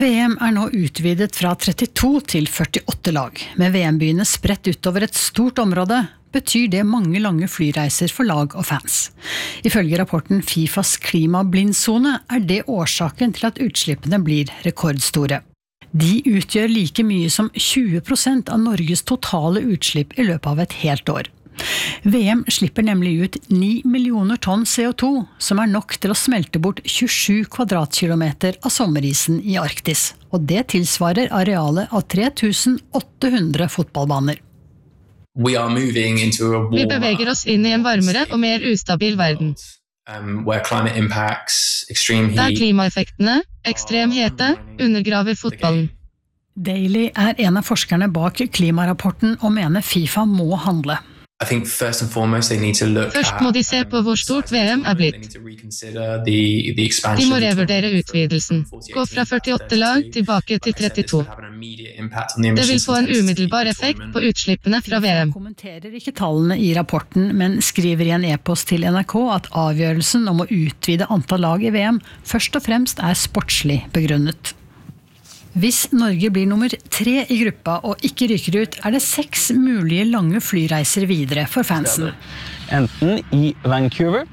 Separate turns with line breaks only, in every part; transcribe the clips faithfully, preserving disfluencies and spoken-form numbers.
V M er nå utvidet fra trettito til førtiåtte lag. Med V M-byene spredt utover et stort område, betyr det mange lange flyreiser for lag og fans. Ifølge rapporten FIFAs klimablindzone er det årsaken til at utslippene blir rekordstore. De utgjør like mye som tjue prosent av Norges totale utslipp i løpet av et helt år. V M slipper nemlig ut ni millioner tonn C O to, som er nok til å smelte bort tjuesju kvadratkilometer av sommerisen i Arktis. Og det tilsvarer arealet av tre tusen åtte hundre fotballbaner.
We are moving into a warmer,
Vi beveger oss inn i en varmere og mer ustabil verden.
um, where climate impacts, extreme
Der
heat,
klimaeffektene, ekstrem hete, undergraver fotballen.
Daly er en av forskerne bak klimarapporten og mener FIFA må handle.
I think first and foremost they need to look
Først
at
må de se på hvor stort V M er
they
blitt.
need to reconsider the the
De
expansion
må
of the
revurdere
tournament
utvidelsen.
from forty-eight
Gå fra
to
førtiåtte lag tilbake til
Like I said, this
trettito.
would have an immediate impact on the
Det vil
emissions
få en
intensity
umiddelbar
of the
effekt
tournament.
på utslippene fra V M.
Kommenterer ikke tallene i rapporten, men skriver i en e-post til N R K at avgjørelsen om å utvide antall lag i V M først og fremst er sportslig begrunnet. Hvis Norge blir nummer tre i gruppa og ikke ryker ut, er det seks mulige lange flyreiser videre for fansen.
Enten i Vancouver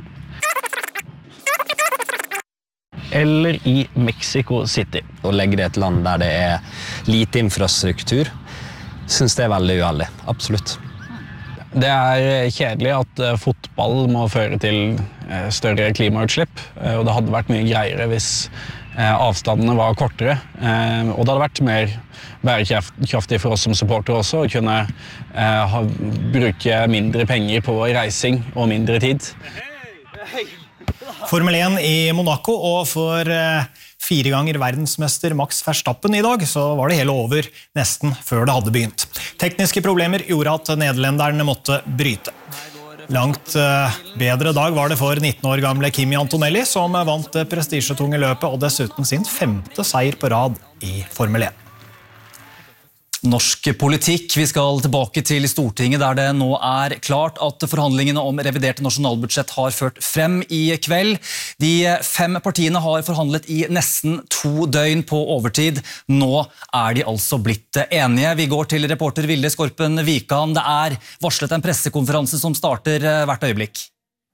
eller i Mexico City. Å legge det i et land der det er lite infrastruktur, synes det er veldig uheldig, absolutt. Det er kjedelig at eh, fotball må føre til eh, større klimautslipp, eh, og det hadde vært mye greiere hvis eh, avstandene var kortere, eh, og det hadde vært mer bærekraftig for oss som supportere også å kunne eh, ha, bruke mindre penger på reising og mindre tid.
Formel én i Monaco, og for eh, fire ganger verdensmester Max Verstappen i dag, så var det hele over nesten før det hadde begynt. Tekniske problemer gjorde at nederlenderne måtte bryte. Langt eh, bedre dag var det for nitten år gamle Kimi Antonelli, som vant det prestisjetunge løpet og dessuten sin femte seier på rad i Formel én.
Norsk politikk. Vi skal tilbake til Stortinget, der det nå er klart at forhandlingene om reviderte nasjonalbudsjett har ført frem i kveld. De fem partiene har forhandlet i nesten to døgn på overtid. Nå er de altså blitt enige. Vi går til reporter Vilde Skorpen Vikan. Det er varslet en pressekonferanse som starter hvert øyeblikk.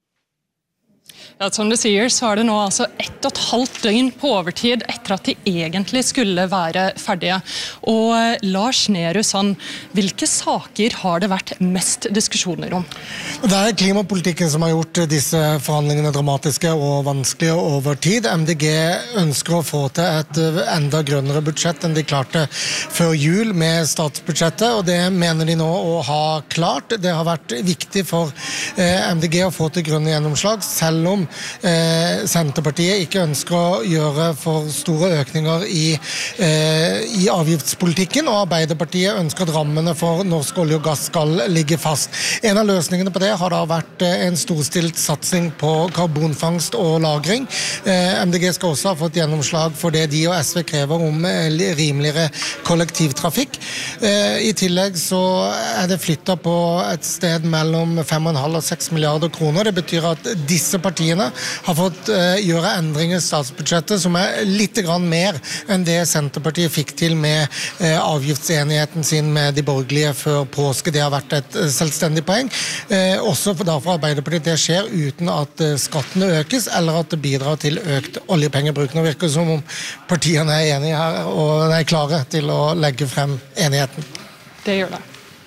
Ja, som du sier, så er det nå altså ett og et halvt døgn på overtid etter at de egentlig skulle være ferdige. Og Lars Nehru Sand, hvilke saker har det vært mest diskusjoner om?
Det er klimapolitikken som har gjort disse forhandlingene dramatiske og vanskelige over tid. M D G ønsker å få til et enda grønnere budsjett enn de klarte før jul med statsbudsjettet, og det mener de nå å ha klart. Det har vært viktig for M D G å få til grønne gjennomslag, selv om Eh, Senterpartiet ikke ønsker å gjøre for store økninger i, eh, i avgiftspolitikken, og Arbeiderpartiet ønsker at rammene for norsk olje og gass skal ligge fast. En av løsningene på det har da vært eh, en storstilt satsing på karbonfangst og lagring. Eh, M D G skal også ha fått gjennomslag for det de og S V krever om eh, rimeligere kollektivtrafikk. Eh, I tillegg så er det flyttet på et sted mellom fem komma fem og seks milliarder kroner. Det betyr at disse partiene har fått uh, gjøre endringer i statsbudsjettet som er litt grann mer enn det Senterpartiet fikk til med uh, avgiftsenigheten sin med de borgerlige før påske. Det har vært et uh, selvstendig poeng. Uh, også for, da for Arbeiderpartiet det skjer uten at uh, skattene økes, eller at det bidrar til økt oljepengebruk. Nå virker det som om partiene er enige her, og er klare til å legge frem enigheten.
Det gjør det.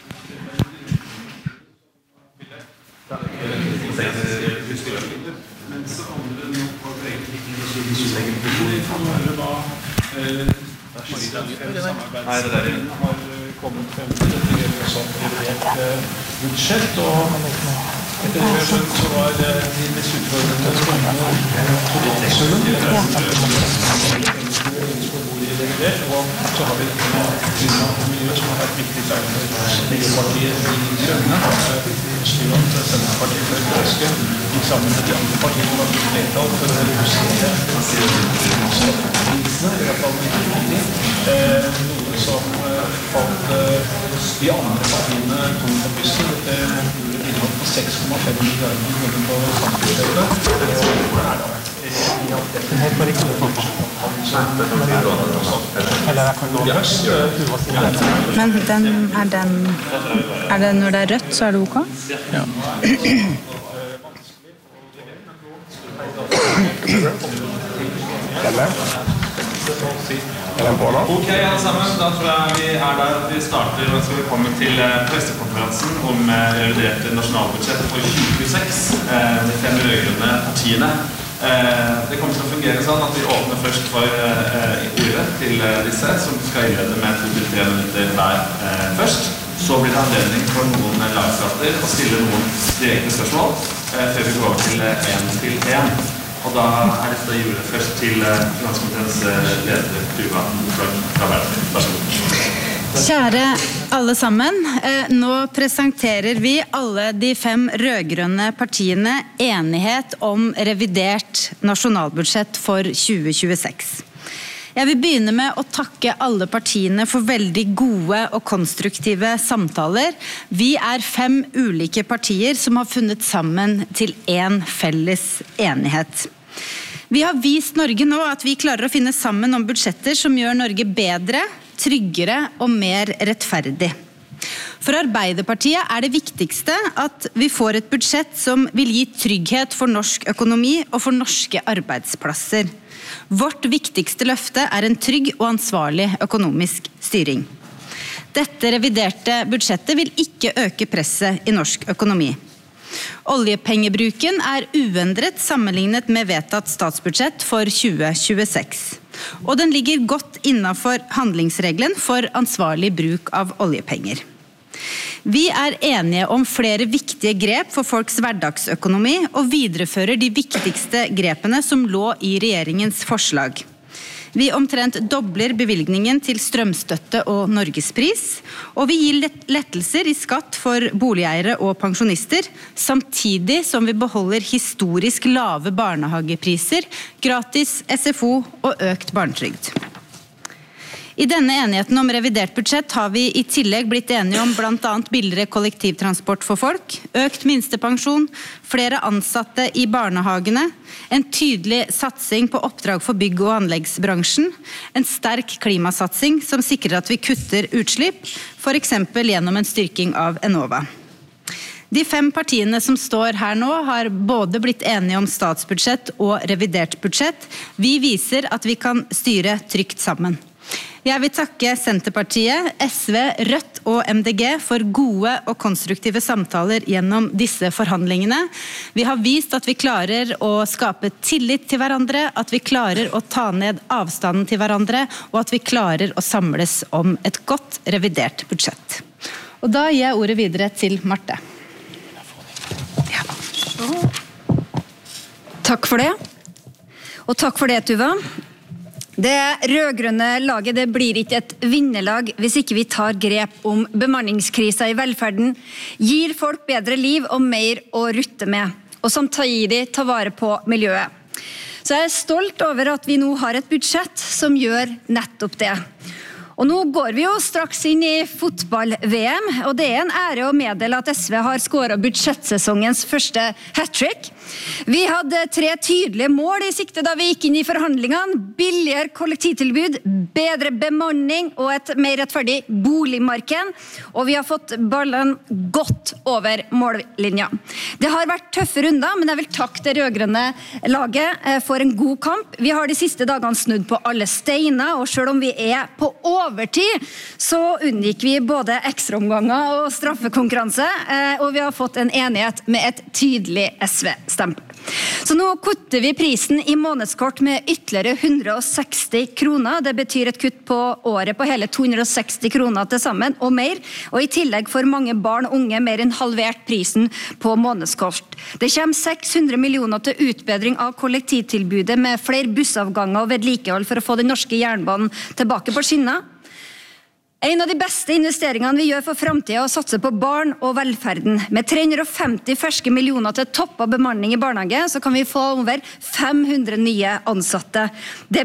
Nei, det der har kommet frem til dette gjelder som revidert budsjett, og etter det vi har skjønt så var de mest utfordrende spørsmålene totalsummen. Og så har vi klima og miljø som har vært viktig for Miljøpartiet i Grønne. Vi skriver at Senterpartiet for Grønske gikk sammen med de andre partiene og fikk flertall for å redusere skattepolitikene, i hvert fall noe som falt de andre partiene tungt på brystet. Dette gjorde bidrag på seks komma fem milliarder kroner på samfunnsbudsjettet. Det har vært
Men den, er den er det når det er rødt, så er det ok?
Ja.
Ok, alle sammen, da tror jeg vi er der vi starter, og skal vi komme til pressekonferansen om revidert nasjonalbudsjett for tjue tjueseks, de fem rødgrønne partiene. Det kommer til å fungere sånn at vi åpner først for ordet til disse, som skal innlede med to til tre minutter hver først. Så blir det anledning for noen lagskatter å stille noen direkte spørsmål, før vi går over til en til en. Og da er dette å gjøre først til finanskomiteens leder, Tuva fra Verden. Vær så god.
Kjære alle sammen, nå presenterer vi alle de fem rødgrønne partiene enighet om revidert nasjonalbudsjett for tjue tjueseks. Jeg vil begynne med å takke alle partiene for veldig gode og konstruktive samtaler. Vi er fem ulike partier som har funnet sammen til en felles enighet. Vi har vist Norge nå at vi klarer å finne sammen om budsjetter som gjør Norge bedre, tryggere og mer rettferdig. For Arbeiderpartiet er det viktigste at vi får et budsjett som vil gi trygghet for norsk økonomi og for norske arbeidsplasser. Vårt viktigste løfte er en trygg og ansvarlig økonomisk styring. Dette reviderte budsjettet vil ikke øke presset i norsk økonomi. Oljepengebruken er uendret sammenlignet med vedtatt statsbudsjett for tjue tjueseks. Og den ligger godt innenfor handlingsregelen for ansvarlig bruk av oljepenger. Vi er enige om flere viktige grep for folks hverdagsøkonomi og viderefører de viktigste grepene som lå i regjeringens forslag. Vi omtrent dobler bevilgningen til strømstøtte og Norgespris, og vi gir lettelser i skatt for boligeiere og pensjonister, samtidig som vi beholder historisk lave barnehagepriser, gratis S F O og økt barnetrygd. I denne enigheten om revidert budsjett har vi i tillegg blitt enige om blant annet billigere kollektivtransport for folk, økt minstepensjon, flere ansatte i barnehagene, en tydelig satsing på oppdrag for bygg- og anleggsbransjen, en sterk klimasatsing som sikrer at vi kutter utslipp, for eksempel gjennom en styrking av Enova. De fem partiene som står her nå har både blitt enige om statsbudsjett og revidert budsjett. Vi viser at vi kan styre trygt sammen. Jeg vil takke Senterpartiet, S V, Rødt og M D G for gode og konstruktive samtaler gjennom disse forhandlingene. Vi har vist at vi klarer å skape tillit til hverandre, at vi klarer å ta ned avstanden til hverandre, og at vi klarer å samles om et godt revidert budsjett. Og da gir jeg ordet videre til Marte.
Ja. Takk for det. Og takk for det, Tuva. Det rødgrønne laget det blir ikke et vinnerlag hvis ikke vi tar grep om bemanningskrisa i velferden, gir folk bedre liv og mer å rutte med, og samtidig tar vare på miljøet. Så jeg er stolt over at vi nå har et budsjett som gjør nettopp det. Og nå går vi jo straks inn i fotball-V M, og det er en ære å meddele at S V har skåret budsjettsesongens første hat-trick. Vi hadde tre tydelige mål i sikte da vi gikk inn i forhandlingene: billigere kollektivtilbud, bedre bemanning og et mer rettferdig boligmarked, og vi har fått ballen godt over mållinja. Det har vært tøffe runder, men jeg vil takke det rødgrønne laget for en god kamp. Vi har de siste dagene snudd på alle steiner, og selv om vi er på overtid, så unngikk vi både ekstraomganger og straffekonkurranse, og vi har fått en enighet med et tydelig S V-stempel. Så nå kutter vi prisen i månedskort med ytterligere hundre og seksti kroner. Det betyr et kutt på året på hele to hundre og seksti kroner til sammen og mer, og i tillegg for mange barn og unge mer enn halvert prisen på månedskort. Det kommer seks hundre millioner til utbedring av kollektivtilbudet med flere bussavganger og vedlikehold for å få den norske jernbanen tilbake på skinner. En av de beste investeringene vi gjør for fremtiden er å satse på barn og velferden. Med tre hundre og femti ferske millioner til topp av bemanning i barnehage, så kan vi få over fem hundre nye ansatte. Det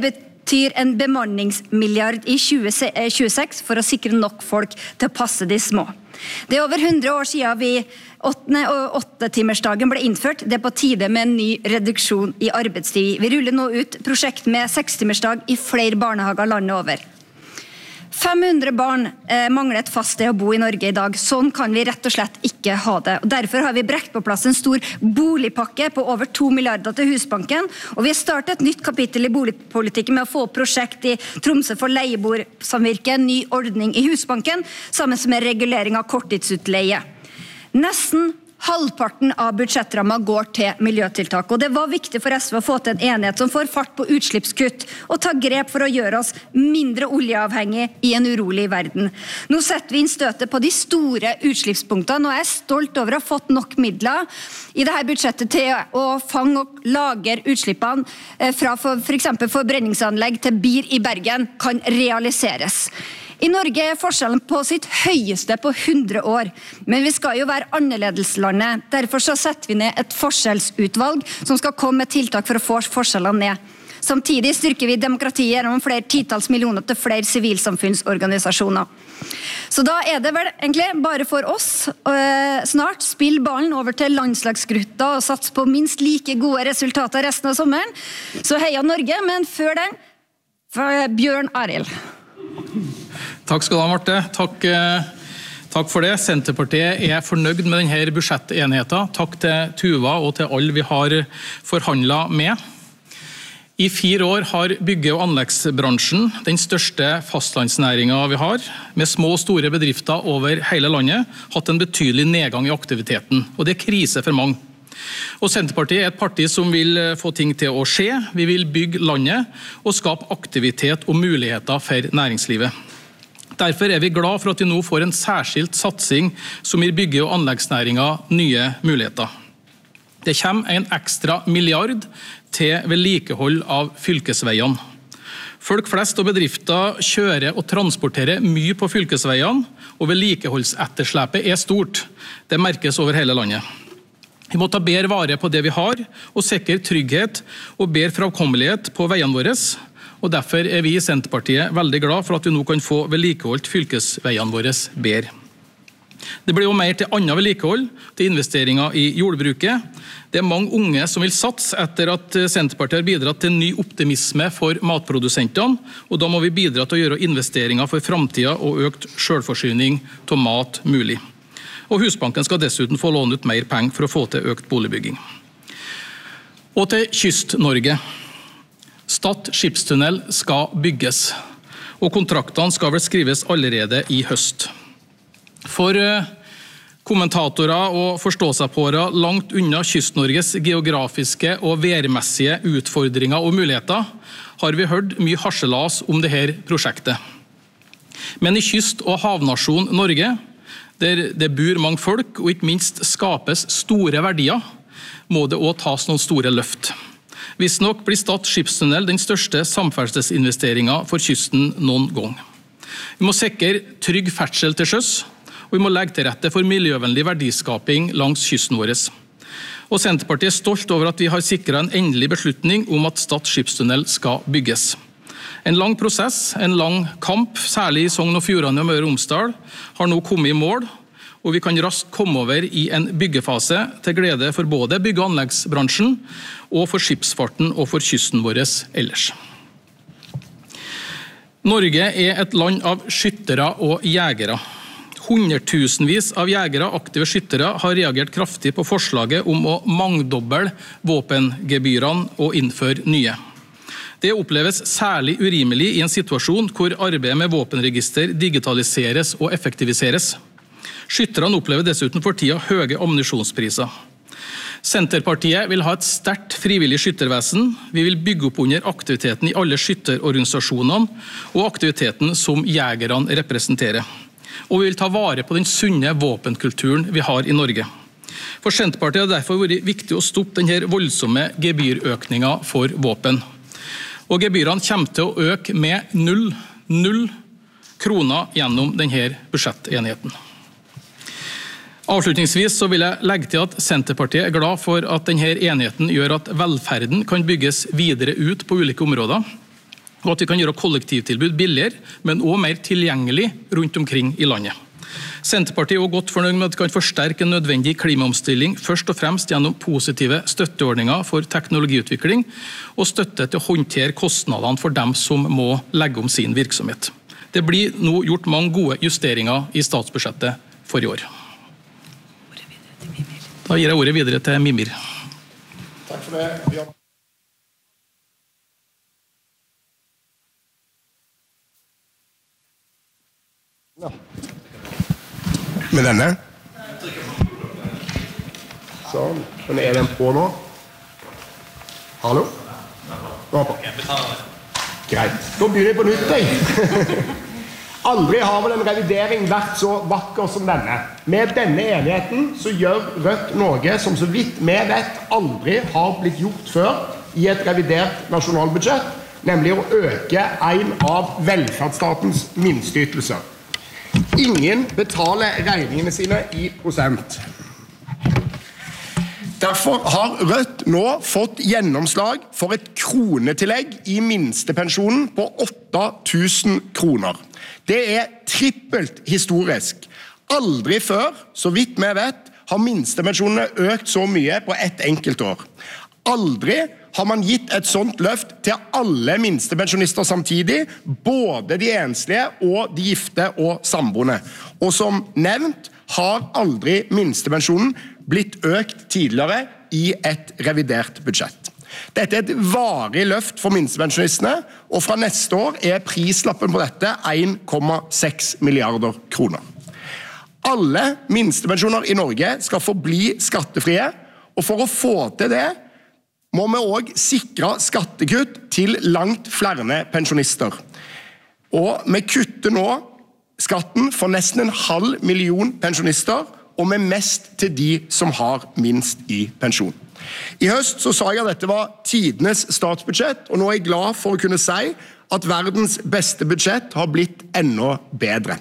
betyr en bemanningsmilliard i tjue tjueseks for å sikre nok folk til å passe de små. Det er over hundre år siden vi åttende og åttetimersdagen ble innført. Det er på tide med en ny reduksjon i arbeidstid. Vi ruller nå ut prosjekt med sekstimersdag i flere barnehager landet over. fem hundre barn eh, mangler et fast sted å bo i Norge i dag. Sånn kan vi rett og slett ikke ha det. Og derfor har vi brekt på plass en stor boligpakke på over to milliarder til Husbanken. Og vi har startet et nytt kapittel i boligpolitikken med å få opp prosjekt i Tromsø for leieboersamvirke, en ny ordning i Husbanken, sammen med regulering av korttidsutleie. Nesten halvparten av budsjettramma går til miljøtiltak, og det var viktig for S V å få til en enighet som får fart på utslippskutt og ta grep for å gjøre oss mindre oljeavhengig i en urolig verden. Nå setter vi inn støtet på de store utslippspunktene, og jeg er stolt over å ha fått nok midler i dette budsjettet til å fange og lagre utslippene fra for, for eksempel forbrenningsanlegg til BIR i Bergen kan realiseres. I Norge er forskjellen på sitt høyeste på hundre år, men vi skal jo være annerledeslandet. Derfor så setter vi ned et forskjellsutvalg som skal komme med tiltak for å få forskjellene ned. Samtidig styrker vi demokratiet gjennom flere titalls millioner til flere sivilsamfunnsorganisasjoner. Så da er det vel egentlig bare for oss øh, snart spill ballen over til landslagsgrutta og sats på minst like gode resultater resten av sommeren. Så heia Norge, men før den, for Bjørn Arild.
Takk skal du ha, Marte. Takk, eh, takk for det. Senterpartiet er fornøyd med denne budsjettenheten. Takk til Tuva og til alle vi har forhandlet med. I fire år har bygge- og anleggsbransjen, den største fastlandsnæringen vi har, med små og store bedrifter over hele landet, hatt en betydelig nedgang i aktiviteten, og det er krise for mange. Og Senterpartiet er et parti som vil få ting til å skje. Vi vil bygge landet og skape aktivitet og muligheter for næringslivet. Derfor er vi glad for at vi nå får en særskilt satsing som gir bygge- og anleggsnæringen nye muligheter. Det kommer en ekstra milliard til vedlikehold av fylkesveiene. Folk flest og bedrifter kjører og transporterer mye på fylkesveiene, og vedlikeholdsetterslepet er stort. Det merkes over hele landet. Vi må ta bedre vare på det vi har, og sikre trygghet og bedre framkommelighet på veiene våre. Og derfor er vi i Senterpartiet veldig glad for at vi nå kan få vedlikeholdt fylkesveiene våre bedre. Det blir jo mer til annet vedlikehold, til investeringer i jordbruket. Det er mange unge som vil satse etter at Senterpartiet har bidratt til ny optimisme for matprodusentene, og da må vi bidra til å gjøre investeringer for fremtiden og økt selvforsyning av mat mulig. Og Husbanken skal dessuten få låne ut mer penger for å få til økt boligbygging. Og til Kyst-Norge. Stad skipstunnel skal bygges, og kontraktene skal vel skrives allerede i høst. For kommentatorer og forståsegpåere langt unna Kyst-Norges geografiske og værmessige utfordringer og muligheter har vi hørt mye harselas om dette prosjektet. Men i kyst- og havnasjon Norge, der det bor mange folk og ikke minst skapes store verdier, må det også tas noen store løft. Hvis nok blir Stad skipstunnel den største samferdselsinvesteringen for kysten noen gang. Vi må sikre trygg ferdsel til sjøs, og vi må legge til rette for miljøvennlig verdiskaping langs kysten vår. Og Senterpartiet er stolt over at vi har sikret en endelig beslutning om at Stad skipstunnel skal bygges. En lang prosess, en lang kamp, særlig i Sogn og Fjordane og Møre og Romsdal, har nå kommet i mål, og vi kan raskt komme over i en byggefase til glede for både bygge- og anleggsbransjen, og for skipsfarten og for kysten vår ellers. Norge er et land av skyttere og jegere. Hundretusenvis av jegere, aktive skyttere, har reagert kraftig på forslaget om å mangdoble våpengebyrene og innføre nye. Det oppleves særlig urimelig i en situasjon hvor arbeidet med våpenregister digitaliseres og effektiviseres. Skytterne opplever dessuten for tida høye ammunisjonspriser. Senterpartiet vil ha et sterkt frivillig skyttervesen. Vi vil bygge opp under aktiviteten i alle skytterorganisasjonene og aktiviteten som jegerne representerer. Og vi vil ta vare på den sunne våpenkulturen vi har i Norge. For Senterpartiet har det derfor vært viktig å stoppe denne voldsomme gebyrøkningen for våpen. Og gebyrene kommer til å øke med null, null kroner gjennom denne budsjettenigheten. Avslutningsvis så vil jeg legge til at Senterpartiet er glad for at denne enigheten gjør at velferden kan bygges videre ut på ulike områder. og at vi kan gjøre kollektivtilbud billigere, men også mer tilgjengelig rundt omkring i landet. Senterpartiet er også godt fornøyd med at vi kan forsterke en nødvendig klimaomstilling, først og fremst gjennom positive støtteordninger for teknologiutvikling og støtte til å håndtere kostnadene for dem som må legge om sin virksomhet. Det blir nå gjort mange gode justeringer i statsbudsjettet for i år. Da gir jeg ordet videre til Mimir.
Takk for det, Bjørn. Ja. Med denne. Sånn. Men er den på nå? Hallo? Nå er på. Greit. Da begynner jeg på nytt, jeg. Aldri har vel en revidering vært så vakker som denne. Med denne enigheten så gjør Rødt noe som så vidt vi vet aldri har blitt gjort før i et revidert nasjonalbudsjett, nemlig å øke en av velferdsstatens minsteytelser. Ingen betaler regningene sine i prosent. Derfor har Rødt nå fått gjennomslag for et kronetillegg i minstepensjonen på åtte tusen kroner. Det er trippelt historisk. Aldri før, så vidt vi vet, har minstepensjonene økt så mye på ett enkelt år. Aldri har man gitt et sånt løft til alle minstepensjonister samtidig, både de enslige og de gifte og samboende. Og som nevnt har aldri minstepensjonen blitt økt tidligere i et revidert budsjett. Dette er et varig løft for minstepensjonistene, og fra neste år er prislappen på dette en komma seks milliarder kroner. Alle minstepensjoner i Norge skal forbli skattefrie, og for å få til det må vi også sikre skattekutt til langt flere pensjonister. Og vi kutter nå skatten for nesten en halv million pensjonister, og med mest til de som har minst i pensjon. I høst så sa jeg at dette var tidenes statsbudsjett, og nå er jeg glad for å kunne si at verdens beste budsjett har blitt enda bedre.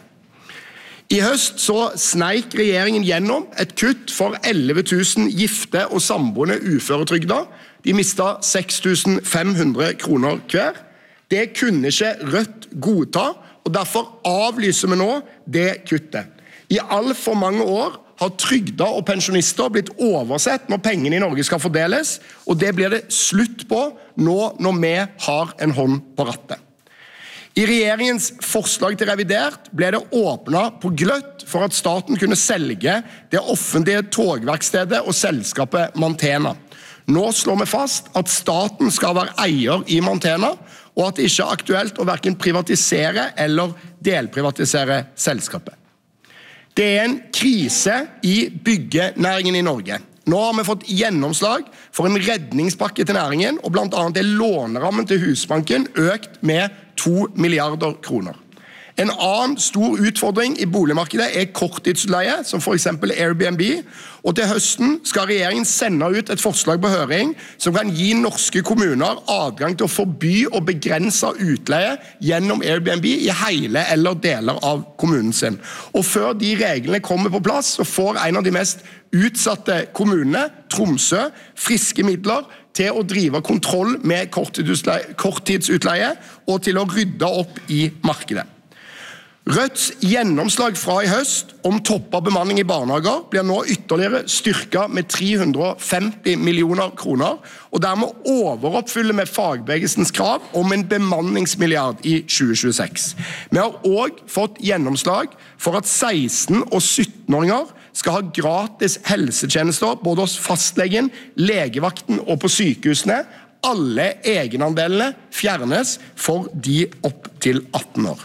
I høst så sneik regjeringen gjennom et kutt for elleve tusen gifte og samboende uføretrygder. De mistet seks tusen fem hundre kroner hver. Det kunne ikke Rødt godta, og derfor avlyser vi nå det kuttet. I alt for mange år har trygder og pensjonister blitt oversett når pengene i Norge skal fordeles, og det blir det slutt på nå når vi har en hånd på rattet. I regjeringens forslag til revidert ble det åpnet på gløtt for at staten kunne selge det offentlige togverkstedet og selskapet Mantena. Nå slår vi fast at staten skal være eier i Mantena, og at det ikke er aktuelt å hverken privatisere eller delprivatisere selskapet. Det er en krise i byggenæringen i Norge. Nå har vi fått gjennomslag for en redningspakke til næringen, og blant annet er lånerammen til Husbanken økt med to milliarder kroner. En annen stor utfordring i boligmarkedet er korttidsutleie, som for eksempel Airbnb, og til høsten skal regjeringen sende ut et forslag på høring som kan gi norske kommuner adgang til å forby og begrense utleie gjennom Airbnb i hele eller deler av kommunen sin. Og før de reglene kommer på plass, så får en av de mest utsatte kommunene, Tromsø, friske midler til å drive kontroll med korttidsutleie, korttidsutleie og til å rydde opp i markedet. Rødts gjennomslag fra i høst om toppet bemanning i barnehager blir nå ytterligere styrket med tre hundre og femti millioner kroner, og dermed overoppfyller vi fagbevegelsens krav om en bemanningsmilliard i tjue tjueseks. Vi har også fått gjennomslag for at seksten- og syttenåringer skal ha gratis helsetjenester både hos fastlegen, legevakten og på sykehusene. Alle egenandelene fjernes for de opp til atten år.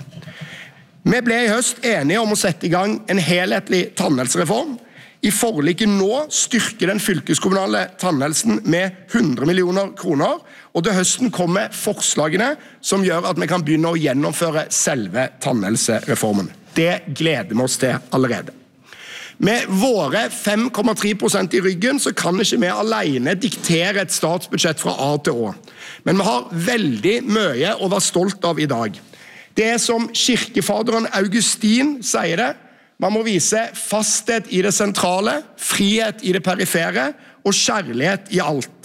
Vi ble i høst enige om å sette i gang en helhetlig tannhelsereform. I forliket nå styrker den fylkeskommunale tannhelsen med hundre millioner kroner, og til høsten kommer forslagene som gjør at vi kan begynne å gjennomføre selve tannhelsereformen. Det gleder vi oss til allerede. Med våre fem komma tre prosent i ryggen så kan ikke vi alene diktere et statsbudsjett fra A til Å. Men vi har veldig mye å være stolt av i dag. Det er som kirkefaderen Augustin sier det, man må vise fasthet i det sentrale, frihet i det perifere og kjærlighet i alt.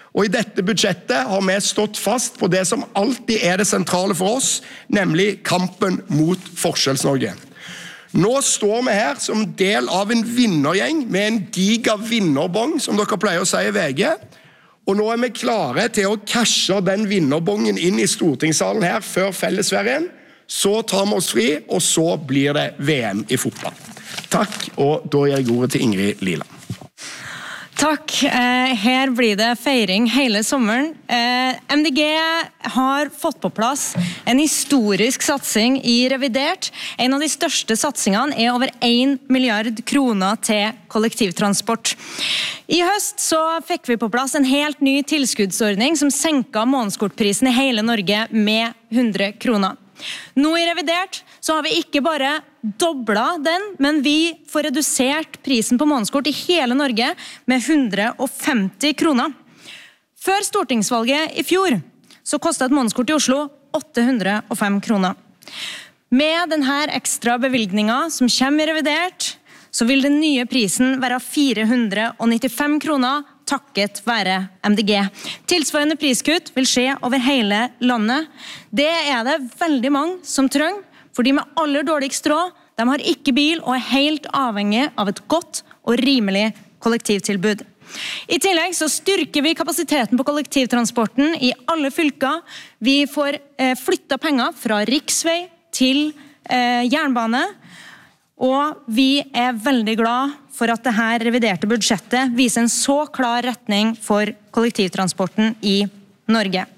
Og I dette budsjettet har vi stått fast på det som alltid er det sentrale for oss, nemlig kampen mot Forskjells-Norge. Nå står vi her som del av en vinnergjeng med en giga vinnerbong, som dere pleier å si I V G, og nå er vi klare til å cashe den vinnerbongen inn I stortingssalen her før fellesferien. Så tar vi oss fri, og så blir det V M I fotball. Takk, og da gir jeg ordet til Ingrid Liland.
Takk. Her blir det feiring hele sommeren. M D G har fått på plass en historisk satsing I revidert. En av de største satsingene er over en milliard kroner til kollektivtransport. I høst så fikk vi på plass en helt ny tilskuddsordning som senket månedskortprisen I hele Norge med hundre kroner. Nå I revidert så har vi ikke bare doblet den, men vi får redusert prisen på månedskort I hele Norge med hundre og femti kroner. Før stortingsvalget I fjor så kostet et månedskort I Oslo åtte hundre og fem kroner. Med denne ekstra bevilgningen som kommer I revidert, så vil den nye prisen være fire hundre og nittifem kroner takket være M D G. Tilsvarende priskutt vil skje over hele landet. Det er det veldig mange som trenger, for de med aller dårligst råd, de har ikke bil og er helt avhengig av et godt og rimelig kollektivtilbud. I tillegg så styrker vi kapasiteten på kollektivtransporten I alle fylker. Vi får eh, flyttet penger fra riksvei til eh, jernbane, og vi er veldig glad for at dette reviderte budsjettet viser en så klar retning for kollektivtransporten I Norge.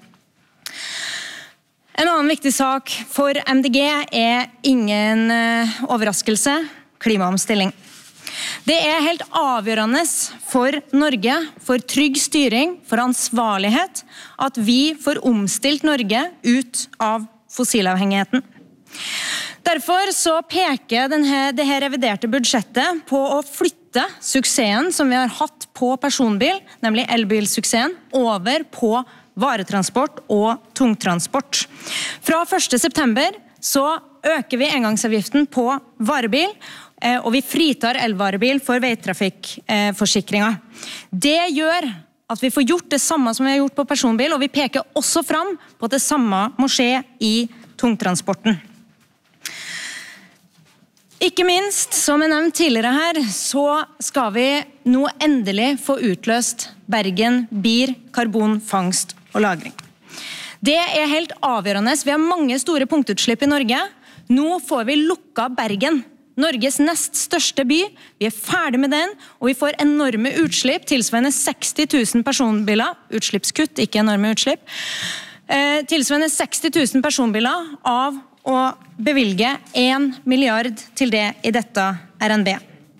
En annen viktig sak for M D G er ingen overraskelse, klimaomstilling. Det er helt avgjørende for Norge, for trygg styring, for ansvarlighet, at vi får omstilt Norge ut av fossilavhengigheten. Derfor så peker denne, det her reviderte budsjettet på å flytte suksessen som vi har hatt på personbil, nemlig elbilsuksessen, over på varetransport og tungtransport. Fra første september så øker vi engangsavgiften på varebil, og vi fritar elvarebil for veitrafikkforsikringer. Det gjør at vi får gjort det samme som vi har gjort på personbil, og vi peker også fram på at det samme må skje I tungtransporten. Ikke minst, som jeg nevnte tidligere her, så skal vi nå endelig få utløst Bergen Bir karbonfangst og lagring. Det er helt avgjørende. Vi har mange store punktutslipp I Norge. Nå får vi lukket Bergen, Norges nest største by. Vi er ferdig med den, og vi får enorme utslipp, tilsvarende seksti tusen personbiler. Utslippskutt, ikke enorme utslipp. Eh, tilsvarende seksti tusen personbiler av å bevilge en milliard til det I dette R N B.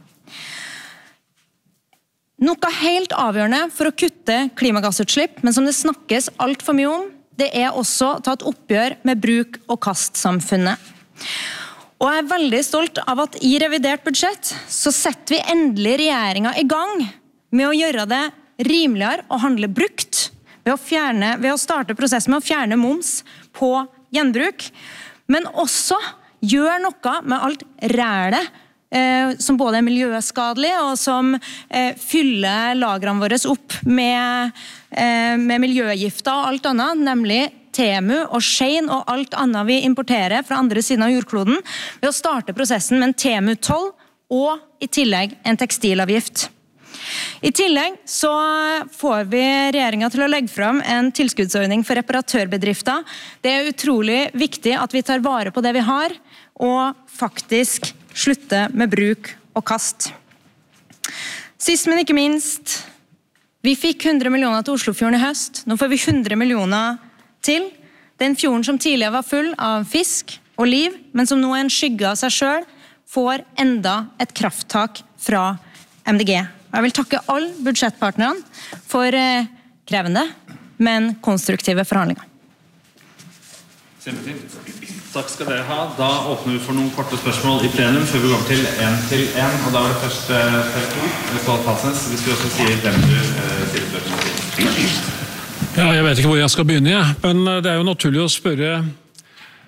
Noe helt avgjørende for å kutte klimagassutslipp, men som det snakkes alt for mye om, det er også å ta et oppgjør med bruk- og kastsamfunnet. Og jeg er veldig stolt av at I revidert budsjett så setter vi endelig regjeringen I gang med å gjøre det rimeligere å handle brukt, ved å, fjerne, ved å starte prosessen med å fjerne moms på gjenbruk, men også gjør noe med alt rælet eh, som både er miljøskadelig og som eh, fyller lagrene våre opp med, eh, med miljøgifter og alt annet, nemlig temu og skein og alt annet vi importerer fra andre siden av jordkloden, ved å starte prosessen med en temu-toll og I tillegg en tekstilavgift. I tillegg så får vi regjeringen til å legge frem en tilskuddsordning for reparatørbedrifter. Det er utrolig viktig at vi tar vare på det vi har, og faktisk slutte med bruk og kast. Sist, men ikke minst, vi fikk hundre millioner til Oslofjorden I høst. Nå får vi hundre millioner til. Den fjorden som tidligere var full av fisk og liv, men som nå er en skygge av seg selv, får enda et krafttak fra M D G. Jeg vil takke alle budsjettpartnerne for krevende, men konstruktive forhandlinger.
Kjempefint. Takk skal dere ha. Da åpner vi for noen korte spørsmål I plenum før vi går til en til en. Og da var det først P to, Ståle Talsnes. Hvis du også sier hvem du sier spørsmål til.
Ja, jeg vet ikke hvor jeg skal begynne, ja. Men det er jo naturlig å spørre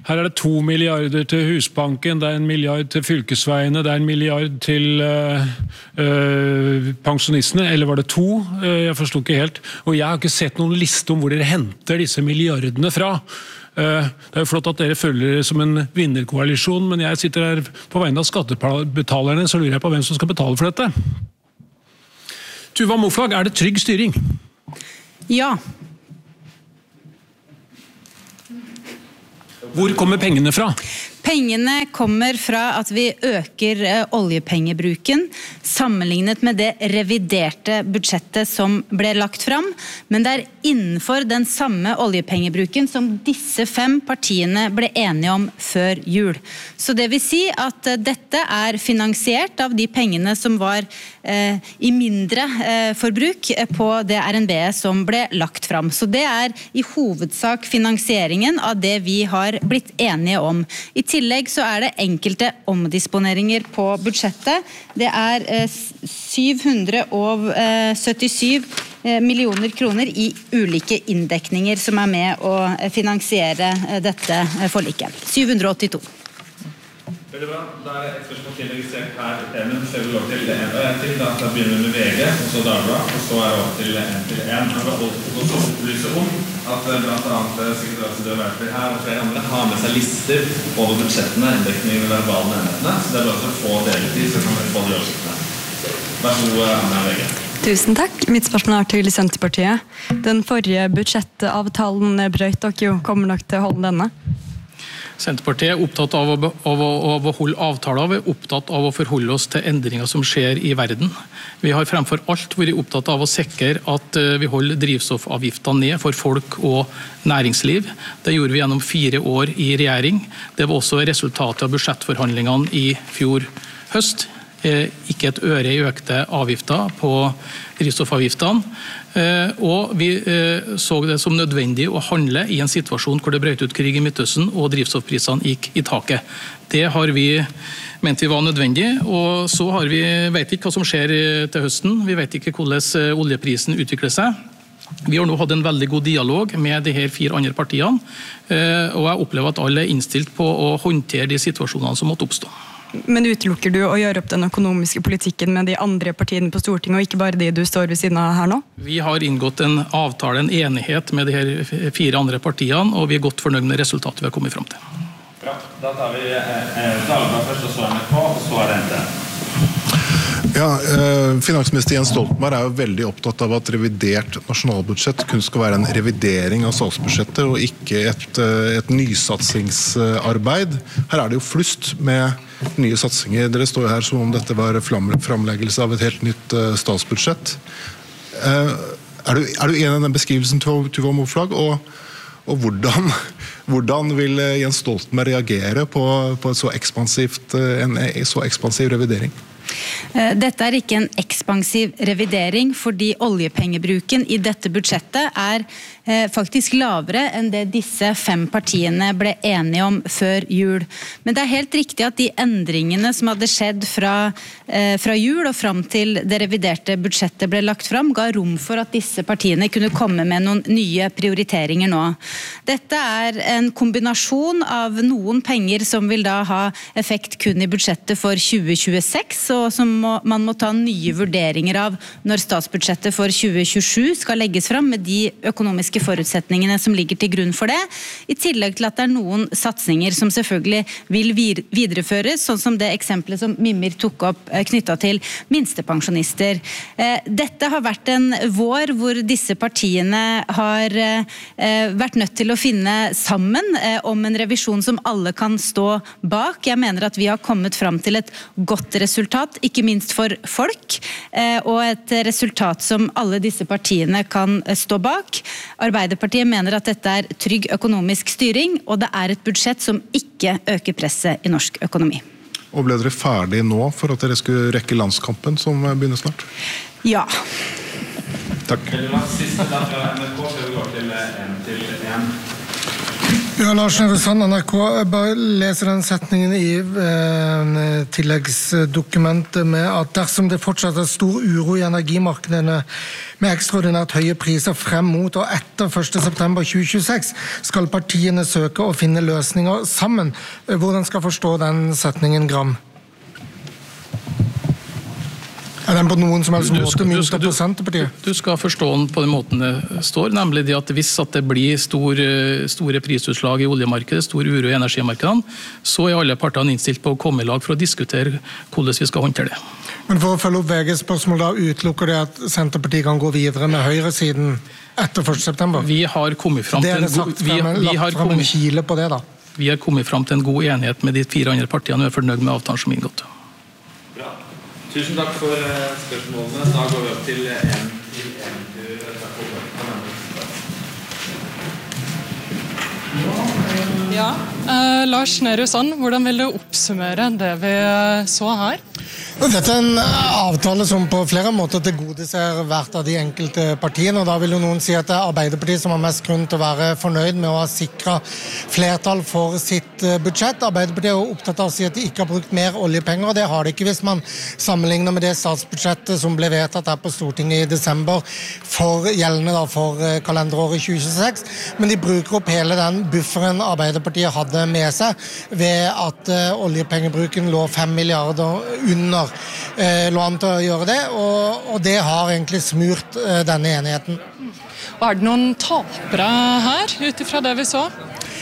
Her er det to milliarder til Husbanken, det er en milliard til fylkesveiene, det er en milliard til uh, uh, pensjonistene, eller var det to? Uh, jeg forstod ikke helt. Og jeg har ikke sett noen liste om hvor dere henter disse milliardene fra. Uh, det er jo flott at dere følger det som en vinnerkoalisjon, men jeg sitter her på vegne av skattebetalerne, så lurer jeg på hvem som skal betale for dette. Tuva Moflag, er det trygg styring?
Ja.
Hvor kommer pengene fra?
Pengene kommer fra at vi øker eh, oljepengebruken sammenlignet med det reviderte budsjettet som ble lagt fram, men det er innenfor den samme oljepengebruken som disse fem partiene ble enige om før jul. Så det vil si at eh, dette er finansiert av de pengene som var eh, i mindre eh, forbruk på det R N B som ble lagt fram. Så det er i hovedsak finansieringen av det vi har blitt enige om. I I tillegg så er det enkelte omdisponeringer på budsjettet. Det er eh, syv hundre syttisju eh, millioner kroner i ulike inndekninger som er med å finansiere eh, dette forliket. syv hundre åttito.
Veldig bra. Da er det et spørsmål til registrert her i T-en. Så jeg vil lov til det ene og en til. Da begynner vi med V G, og så Dagbladet, og så er det opp til en til en. Jeg vil også opplyse om at blant annet sekretariatet Verfløy her og flere andre har med seg lister over budsjettene, inndekningen og verbale enhetene. Så det er bare å få deletid, så kan vi få de oversiktene. Vær så god, Anna V G.
Tusen takk. Mitt spørsmål er til Senterpartiet. Den forrige budsjettavtalen brøt dere jo. Kommer dere til å holde denne?
Senterpartiet er opptatt av å, av, å, av å holde avtaler, vi er opptatt av å forholde oss til endringer som skjer i verden. Vi har fremfor alt vært opptatt av å sikre at vi holder drivstoffavgiftene ned for folk og næringsliv. Det gjorde vi gjennom fire år i regjering. Det var også resultatet av budsjettforhandlingene i fjor høst. Ikke et øre i økte avgifter på drivstoffavgiftene. Og vi så det som nødvendig å handle i en situasjon hvor det brøt ut krig i Midtøsten og drivstoffprisene gikk i taket. Det har vi ment vi var nødvendig, og så har vi, vet ikke hva som skjer til høsten. Vi vet ikke hvordan oljeprisen utvikler seg. Vi har nå hatt en veldig god dialog med de her fire andre partiene, og jeg opplever at alle er innstilt på å håndtere de situasjonene som måtte oppstå.
Men utelukker du å gjøre opp den økonomiske politikken med de andre partiene på Stortinget, og ikke bare de du står ved siden av her nå?
Vi har inngått en avtale, en enighet med de her fire andre partiene, og vi er godt fornøyd med resultatet vi har kommet frem til.
Bra. Da tar vi eh, Dagbladet først, og så er vi på, og så er det N T.
Ja, eh, Finansminister Jens Stoltenberg er jo veldig opptatt av at revidert nasjonalbudsjett kun skal være en revidering av statsbudsjettet og ikke et, et nysatsingsarbeid. Her er det jo flust med nye satsinger. Dere står her som om dette var framleggelse av et helt nytt uh, statsbudsjett. Uh, er, du, er du enig i den beskrivelsen, Tuva Moflag? Og, og hvordan, hvordan vil Jens Stoltenberg reagere på, på et så ekspansivt, en, en så ekspansiv revidering?
Dette er ikke en ekspansiv revidering, fordi oljepengebruken i dette budsjettet er eh, faktisk lavere enn det disse fem partiene ble enige om før jul. Men det er helt riktig at de endringene som hadde skjedd fra, eh, fra jul og fram til det reviderte budsjettet ble lagt fram, ga rom for at disse partiene kunne komme med noen nye prioriteringer nå. Dette er en kombinasjon av noen penger som vil da ha effekt kun i budsjettet for tjue tjueseks, og som må, man må ta nye vurderinger av når statsbudsjettet for tjue tjuesju skal legges fram med de økonomiske forutsetningene som ligger til grunn for det, i tillegg til at det er noen satsinger som selvfølgelig vil videreføres, sånn som det eksempelet som Mimir tok opp knyttet til minstepensjonister. Dette har vært en vår hvor disse partiene har vært nødt til å finne sammen om en revisjon som alle kan stå bak. Jeg mener at vi har kommet fram til et godt resultat, ikke minst for folk, og et resultat som alle disse partiene kan stå bak. Arbeiderpartiet mener at dette er trygg økonomisk styring, og det er et budsjett som ikke øker presset i norsk økonomi.
Og ble dere ferdig nå for at dere skulle rekke landskampen som begynner snart?
Ja.
Takk.
Siste da fra N R K, skal vi gå til en til en.
Ja, Lars Nehru Sand, N R K. Jeg bare leser den setningen i eh, tilleggsdokumentet med at dersom det fortsatt er stor uro i energimarkedene med ekstraordinært høye priser frem mot og etter første september tjue tjueseks, skal partiene søke å finne løsninger sammen. Hvordan skal forstå den setningen, Gram? Er den på noen som helst måte myntet på Senterpartiet?
Du skal forstå den på den måten det står, nemlig det at hvis at det blir stor, store prisutslag i oljemarkedet, stor uro i energimarkedene, så er alle partene innstilt på å komme i lag for å diskutere hvordan vi skal håndtere det.
Men for å følge opp V G's spørsmål da, utelukker det at Senterpartiet kan gå videre med høyresiden etter første september?
Vi har kommet frem til en god, vi, vi har
frem en kile på det da?
Vi har kommet frem til en god enighet med de fire andre partiene og er fornøyd med avtalen som er inngått.
Tusen takk for spørsmålene. Da går vi opp til en til en tur.
Ja, eh, Lars Nehru Sand, hvordan vil du oppsummere det vi så her?
Dette er en avtale som på flere måter tilgodeser hvert av de enkelte partiene, og da vil jo noen si at det er Arbeiderpartiet som har mest grunn til å være fornøyd med å ha sikret flertall for sitt budsjett. Arbeiderpartiet er jo opptatt av å si at de ikke har brukt mer oljepenger, og det har de ikke hvis man sammenligner med det statsbudsjettet som ble vedtatt her på Stortinget i desember for gjeldende da for kalenderåret tjue tjueseks, men de bruker opp hele den bufferen Arbeiderpartiet hadde med seg ved at uh, oljepengebruken lå fem milliarder under eh, lå an til å gjøre det, og, og det har egentlig smurt eh, denne enigheten.
Og er det noen tapere her, utifra det vi så?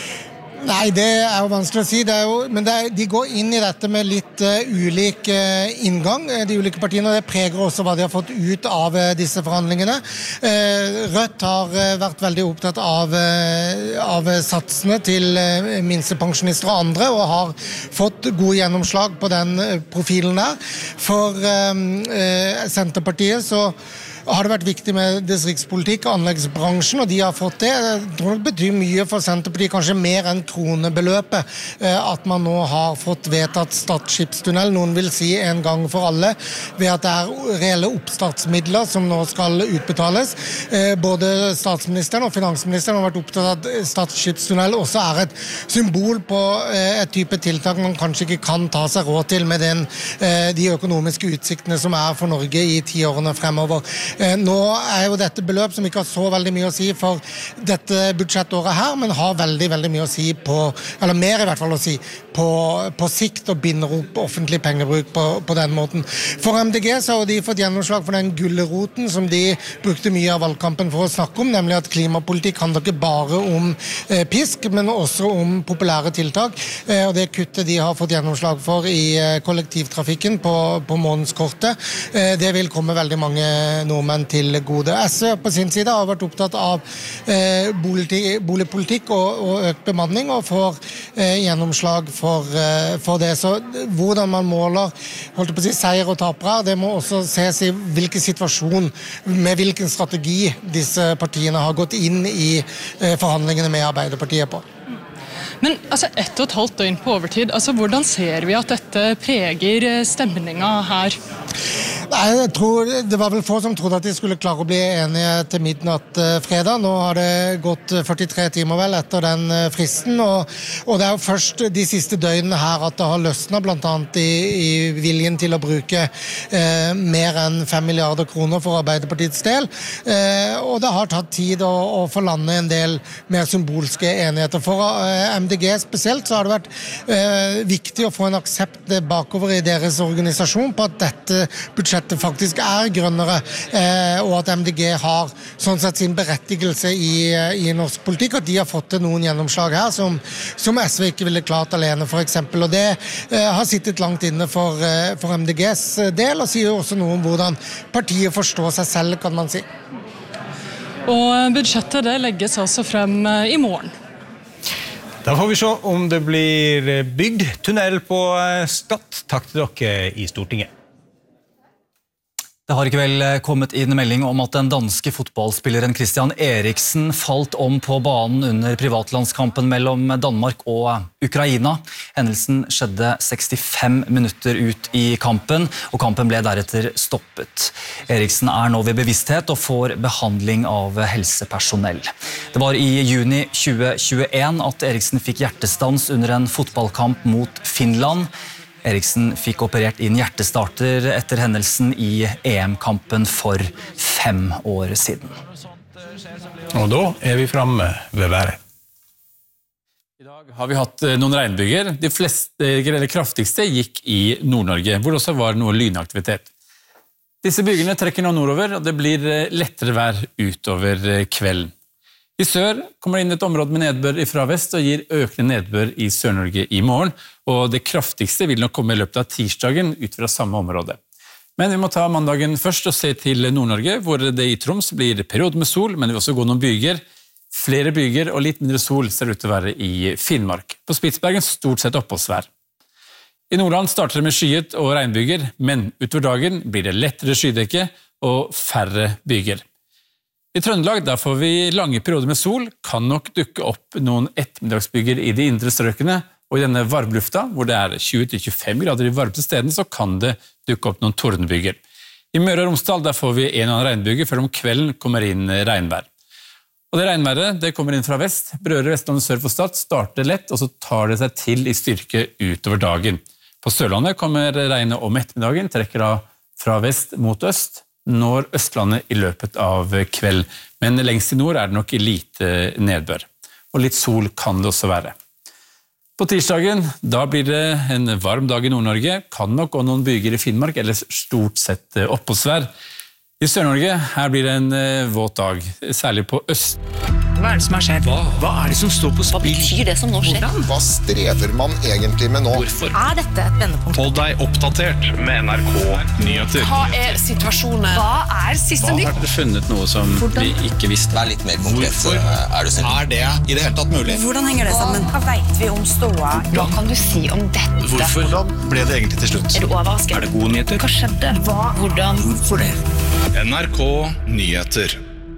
Nei, det er jo vanskelig å si, det er jo, men det er, de går inn i dette med litt uh, ulik uh, inngang, de ulike partiene, og det preger også hva de har fått ut av uh, disse forhandlingene. Uh, Rødt har uh, vært veldig opptatt av, uh, av satsene til uh, minstepensjonister og andre, og har fått god gjennomslag på den uh, profilen der. For uh, uh, Senterpartiet så har det vært viktig med distriktspolitikk og anleggsbransjen, og de har fått det. Jeg tror det betyr mye for Senterpartiet, kanskje mer enn kronebeløpet, at man nå har fått vedtatt Stad skipstunnel, noen vil si en gang for alle, ved at det er reelle oppstartsmidler som nå skal utbetales. Både statsministeren og finansministeren har vært opptatt av at Stad skipstunnel også er et symbol på et type tiltak man kanskje ikke kan ta seg råd til med den, de økonomiske utsiktene som er for Norge i ti årene fremover. Nå er jo dette beløp som ikke har så veldig mye å si for dette budsjettåret her, men har veldig, veldig mye å si på, eller mer i hvert fall å si, på, på sikt og binder opp offentlig pengebruk på, på den måten. For M D G så har de fått gjennomslag for den gulleroten som de brukte mye av valgkampen for å snakke om, nemlig at klimapolitikk handler ikke bare om eh, pisk, men også om populære tiltak, eh, og det kuttet de har fått gjennomslag for i eh, kollektivtrafikken på, på månedskortet, eh, det vil komme veldig mange nordmenn til gode. S V på sin side har vært opptatt av eh, bolig, boligpolitikk og, og økt bemanning, og får eh, gjennomslag for, eh, for det. Så hvordan man måler holdt på å si, seier og taper her, det må også ses i hvilken situasjon, med hvilken strategi disse partiene har gått inn i eh, forhandlingene med Arbeiderpartiet på.
Men altså, ett og et halvt døgn på overtid, altså, hvordan ser vi at dette preger stemninga her?
Nei, jeg tror, det var vel få som trodde at de skulle klare å bli enige til midnatt eh, fredag. Nå har det gått førtitre timer vel etter den eh, fristen, og, og det er jo først de siste døgnene her at det har løsnet, blant annet i, i viljen til å bruke eh, mer enn fem milliarder kroner for Arbeiderpartiets del, eh, og det har tatt tid å, å få lande en del mer symbolske enigheter. For eh, M D G spesielt så har det vært eh, viktig å få en aksept bakover i deres organisasjon på at dette budsjettet faktisk er grønnere, eh, og at M D G har sånn sett sin berettigelse i, i norsk politikk, at de har fått til noen gjennomslag her som, som S V ikke ville klart alene, for eksempel. Og det eh, har sittet langt inne for, eh, for M D Gs del, og sier jo også noe om hvordan partiet forstår seg selv, kan man si.
Og budsjettet det legges altså frem i morgen.
Da får vi se om det blir bygd tunnel på Stad. Takk til dere i Stortinget.
Det har i kveld kommet inn melding om at den danske fotballspilleren Christian Eriksen falt om på banen under privatlandskampen mellom Danmark og Ukraina. Hendelsen skjedde sekstifem minutter ut i kampen, og kampen ble deretter stoppet. Eriksen er nå ved bevissthet og får behandling av helsepersonell. Det var i juni tjue tjueen at Eriksen fikk hjertestans under en fotballkamp mot Finland. Eriksen fikk operert inn hjertestarter etter hendelsen i E M-kampen for fem år siden.
Og da er vi fremme ved været.
I dag har vi hatt noen regnbyger. De fleste, eller kraftigste gikk i Nord-Norge, hvor det også var noe lynaktivitet. Disse bygene trekker nå nordover, og det blir lettere vær utover kvelden. I sør kommer det inn et område med nedbør fra vest og gir økende nedbør i Sør-Norge i morgen, og det kraftigste vil nok komme i løpet av tirsdagen ut fra samme område. Men vi må ta mandagen først og se til Nord-Norge, hvor det i Troms blir periode med sol, men det vil også gå noen byger. Flere byger og litt mindre sol ser ut til å være i Finnmark. På Spitsbergen stort sett oppholdsvær. I Nordland starter det med skyet og regnbyger, men utover dagen blir det lettere skydekke og færre byger. I Trøndelag der får vi lange perioder med sol, kan nok dukke opp noen ettermiddagsbyger i de indre strøkene, og i denne varmlufta, hvor det er tjue til tjuefem grader i varmeste stedene, så kan det dukke opp noen tordenbyger. I Møre og Romsdal der får vi en annen regnbyger, før om kvelden kommer inn regnvær. Og det regnværet det kommer inn fra vest, berører Vestlandet sør for Stad, starter lett, og så tar det seg til i styrke utover dagen. På Sørlandet kommer regnet om ettermiddagen, trekker da fra vest mot øst, når Østlandet i løpet av kveld. Men lengst i nord er det nok lite nedbør. Og litt sol kan det også være. På tirsdagen, da blir det en varm dag i Nord-Norge, kan nok gå noen byger i Finnmark, eller stort sett oppholdsvær. I Sør-Norge, her blir det en våt dag, særlig på øst.
Hva er det som har skjedd? Hva, Hva er det som står på spill? Hva betyr det som nå skjer? Hvordan?
Hva strever man egentlig med nå?
Hvorfor? Er dette et vendepunkt?
Hold deg oppdatert med N R K Nyheter.
Hva er situasjonen? Hva er siste nytt?
Hva har dere funnet noe som Hvordan? vi ikke visste?
Vær litt mer konkret. Hvorfor? Er, du er det i det hele tatt mulig?
Hvordan henger det sammen? Hva vet vi om ståa? Hva kan du si om dette?
Hvorfor? Hvordan ble det egentlig til slutt?
Er du overrasket?
Er det gode nyheter?
Hva skjedde? Hva? Hvordan?
Hvorfor det? N R K Nyheter.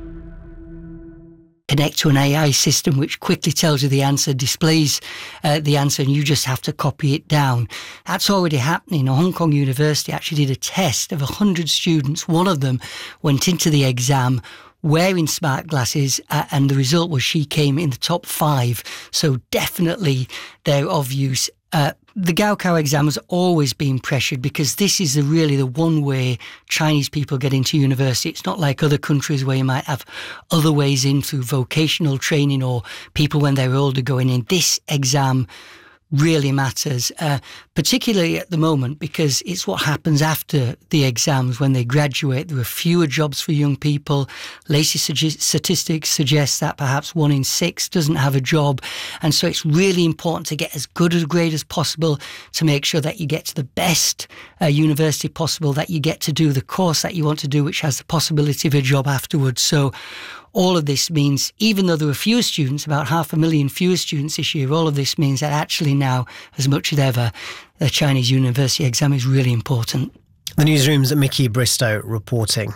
Connect to an A I system which quickly tells you the answer, displays uh, the answer, and you just have to copy it down. That's already happening. Hong Kong University actually did a test of one hundred students. One of them went into the exam wearing smart glasses, uh, and the result was she came in the top five. So definitely they're of use. Uh, the Gaokao exam has always been pressured because this is the, really the one way Chinese people get into university. It's not like other countries where you might have other ways in through vocational training or people when they're older going in. This exam really matters, uh, particularly at the moment because it's what happens after the exams when they graduate. There are fewer jobs for young people. Latest suge- statistics suggest that perhaps one in six doesn't have a job, and so it's really important to get as good a grade as possible to make sure that you get to the best uh, university possible, that you get to do the course that you want to do, which has the possibility of a job afterwards. So all of this means, even though there were fewer students, about half a million fewer students this year, all of this means that actually now, as much as ever, the Chinese university exam is really important.
The newsroom's Mickey Bristow reporting.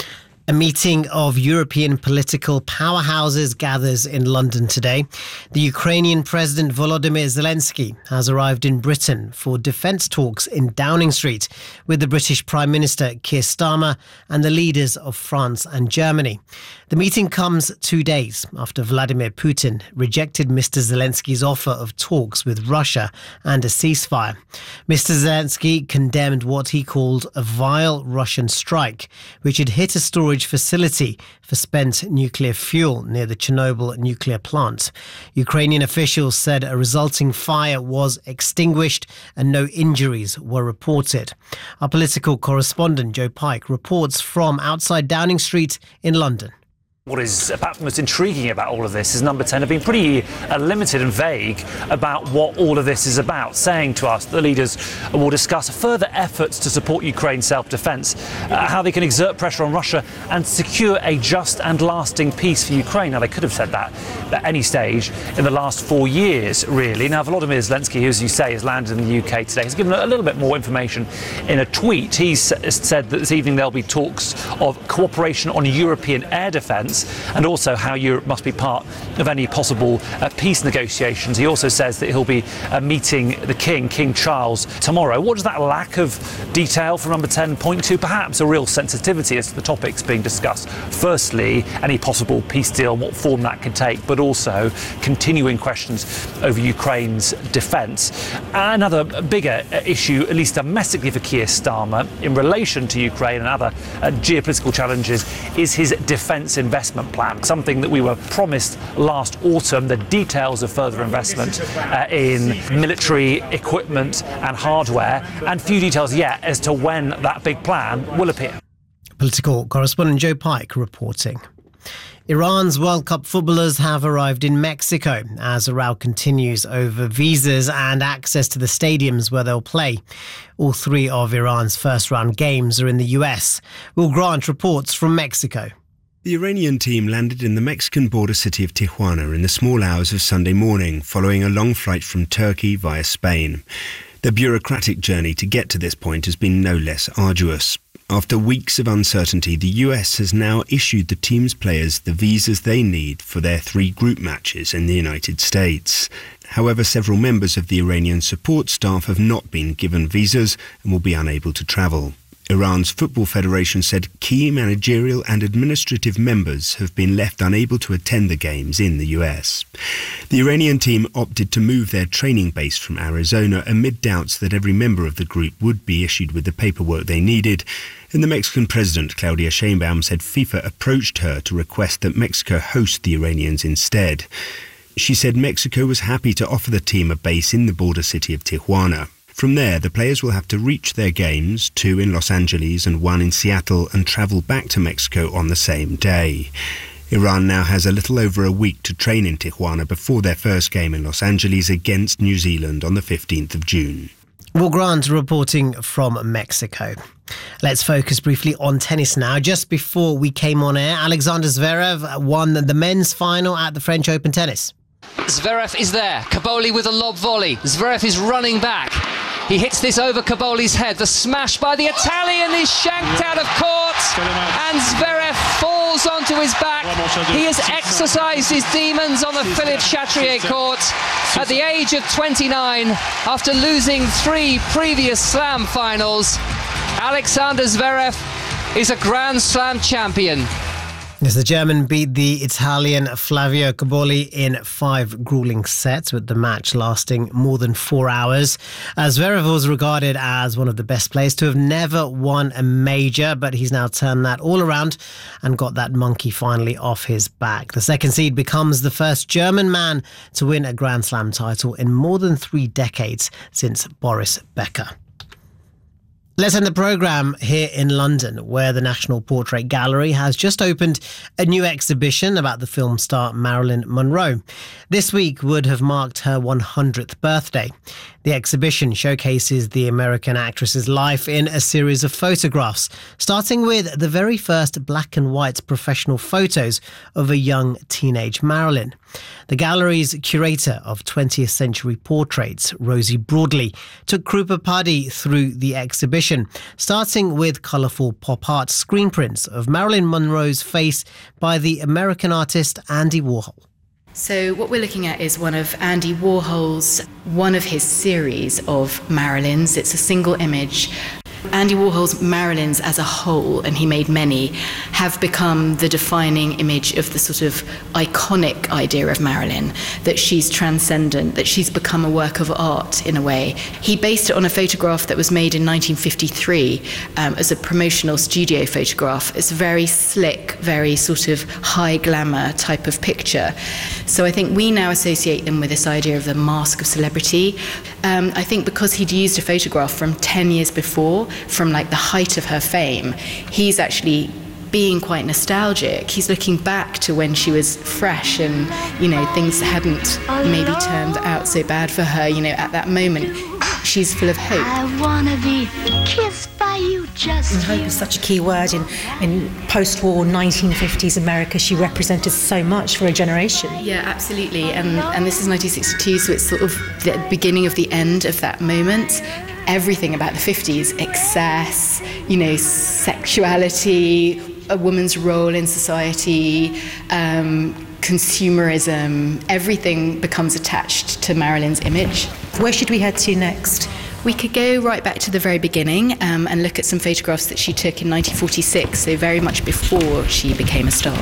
A meeting of European political powerhouses gathers in London today. The Ukrainian President Volodymyr Zelensky has arrived in Britain for defence talks in Downing Street with the British Prime Minister Keir Starmer and the leaders of France and Germany. The meeting comes two days after Vladimir Putin rejected Mister Zelensky's offer of talks with Russia and a ceasefire. Mister Zelensky condemned what he called a vile Russian strike, which had hit a storage facility for spent nuclear fuel near the Chernobyl nuclear plant. Ukrainian officials said a resulting fire was extinguished and no injuries were reported. Our political correspondent Joe Pike reports from outside Downing Street in London.
What is perhaps most intriguing about all of this is Number ten have been pretty uh, limited and vague about what all of this is about, saying to us that the leaders will discuss further efforts to support Ukraine's self-defense, uh, how they can exert pressure on Russia and secure a just and lasting peace for Ukraine. Now, they could have said that at any stage in the last four years, really. Now, Volodymyr Zelensky, who, as you say, has landed in the U K today, has given a little bit more information in a tweet. He's said that this evening there'll be talks of cooperation on European air defence, and also how Europe must be part of any possible uh, peace negotiations. He also says that he'll be uh, meeting the King, King Charles, tomorrow. What does that lack of detail from Number ten point to? Perhaps a real sensitivity as to the topics being discussed. Firstly, any possible peace deal and what form that could take, but also continuing questions over Ukraine's defence. Another bigger issue, at least domestically for Keir Starmer, in relation to Ukraine and other uh, geopolitical challenges, is his defence investment plan, something that we were promised last autumn, the details of further investment uh, in military equipment and hardware, and few details yet as to when that big plan will appear.
Political correspondent Joe Pike reporting. Iran's World Cup footballers have arrived in Mexico as a row continues over visas and access to the stadiums where they'll play. All three of Iran's first-round games are in the U S. Will Grant reports from Mexico.
The Iranian team landed in the Mexican border city of Tijuana in the small hours of Sunday morning, following a long flight from Turkey via Spain. The bureaucratic journey to get to this point has been no less arduous. After weeks of uncertainty, the U S has now issued the team's players the visas they need for their three group matches in the United States. However, several members of the Iranian support staff have not been given visas and will be unable to travel. Iran's Football Federation said key managerial and administrative members have been left unable to attend the games in the U S. The Iranian team opted to move their training base from Arizona amid doubts that every member of the group would be issued with the paperwork they needed, and the Mexican president, Claudia Sheinbaum, said FIFA approached her to request that Mexico host the Iranians instead. She said Mexico was happy to offer the team a base in the border city of Tijuana. From there, the players will have to reach their games, two in Los Angeles and one in Seattle, and travel back to Mexico on the same day. Iran now has a little over a week to train in Tijuana before their first game in Los Angeles against New Zealand on the fifteenth of June.
Will Grant reporting from Mexico. Let's focus briefly on tennis now. Just before we came on air, Alexander Zverev won the men's final at the French Open Tennis.
Zverev is there. Kaboli with a lob volley. Zverev is running back. He hits this over Kaboli's head. The smash by the Italian is shanked out of court, and Zverev falls onto his back. He has exercised his demons on the Philippe Chatrier court at the age of twenty-nine, after losing three previous Slam finals. Alexander Zverev is a Grand Slam champion.
Yes, the German beat the Italian Flavio Caboli in five grueling sets, with the match lasting more than four hours. As Zverev was regarded as one of the best players to have never won a major, but he's now turned that all around and got that monkey finally off his back. The second seed becomes the first German man to win a Grand Slam title in more than three decades since Boris Becker. Let's end the programme here in London, where the National Portrait Gallery has just opened a new exhibition about the film star Marilyn Monroe. This week would have marked her one hundredth birthday. The exhibition showcases the American actress's life in a series of photographs, starting with the very first black and white professional photos of a young teenage Marilyn. The gallery's curator of twentieth century portraits, Rosie Broadley, took Krupa Paddy through the exhibition, starting with colourful pop art screen prints of Marilyn Monroe's face by the American artist Andy Warhol.
So what we're looking at is one of Andy Warhol's, one of his series of Marilyns. It's a single image. Andy Warhol's Marilyns as a whole, and he made many, have become the defining image of the sort of iconic idea of Marilyn, that she's transcendent, that she's become a work of art in a way. He based it on a photograph that was made in nineteen fifty-three um, as a promotional studio photograph. It's a very slick, very sort of high glamour type of picture. So I think we now associate them with this idea of the mask of celebrity. Um, I think because he'd used a photograph from ten years before, from like the height of her fame, he's actually being quite nostalgic. He's looking back to when she was fresh and, you know, things hadn't maybe turned out so bad for her, you know, at that moment. She's full of hope.
I wanna be kissed by you, just
and hope
you.
is such a key word in, in post-war nineteen fifties America. She represented so much for a generation.
Yeah, absolutely. And, and this is nineteen sixty-two, so it's sort of the beginning of the end of that moment. Everything about the fifties, excess, you know, sexuality, a woman's role in society, um, consumerism, everything becomes attached to Marilyn's image.
Where should we head to next?
We could go right back to the very beginning um, and look at some photographs that she took in nineteen forty-six, so very much before she became a star.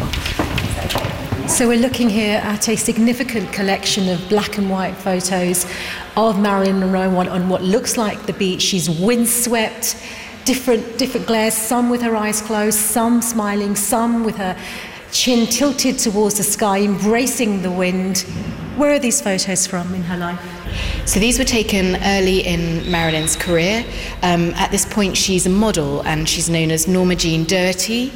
So we're looking here at a significant collection of black and white photos of Marilyn Monroe on, on what looks like the beach. She's windswept, different, different glares, some with her eyes closed, some smiling, some with her chin tilted towards the sky, embracing the wind. Where are these photos from in her life?
So these were taken early in Marilyn's career. Um, at this point, she's a model and she's known as Norma Jean Dirty.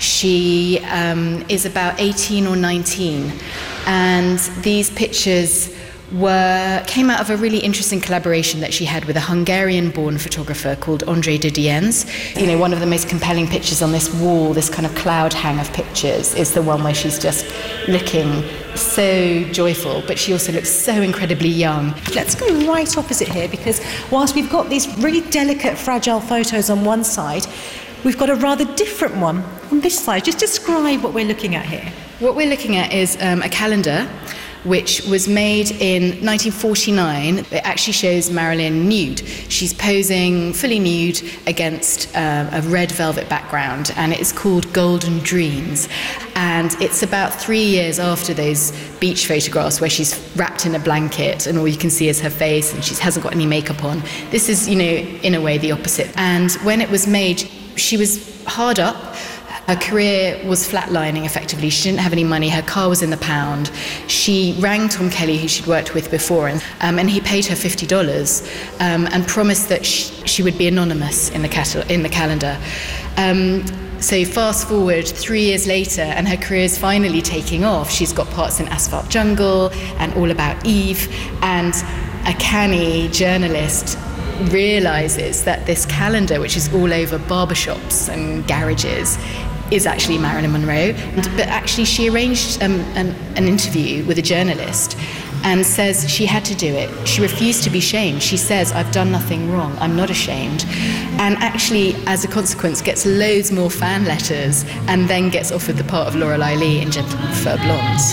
She um, is about eighteen or nineteen. And these pictures were came out of a really interesting collaboration that she had with a Hungarian-born photographer called André de Diens. You know, one of the most compelling pictures on this wall, this kind of cloud hang of pictures, is the one where she's just looking so joyful, but she also looks so incredibly young.
Let's go right opposite here, because whilst we've got these really delicate, fragile photos on one side, we've got a rather different one on this side. Just describe what we're looking at here.
What we're looking at is um, a calendar which was made in nineteen forty-nine. It actually shows Marilyn nude. She's posing fully nude against um, a red velvet background, and it's called Golden Dreams. And it's about three years after those beach photographs where she's wrapped in a blanket and all you can see is her face and she hasn't got any makeup on. This is, you know, in a way the opposite. And when it was made, she was hard up. Her career was flatlining effectively. She didn't have any money. Her car was in the pound. She rang Tom Kelly, who she'd worked with before, and, um, and he paid her fifty dollars um, and promised that she, she would be anonymous in the, catal- in the calendar. Um, so fast forward three years later, and her career is finally taking off. She's got parts in Asphalt Jungle and All About Eve, and a canny journalist realises that this calendar, which is all over barbershops and garages, is actually Marilyn Monroe. But actually she arranged um, an, an interview with a journalist and says she had to do it. She refused to be shamed. She says, I've done nothing wrong, I'm not ashamed. And actually, as a consequence, gets loads more fan letters and then gets offered the part of Lorelei Lee in Gentlemen Prefer Blondes.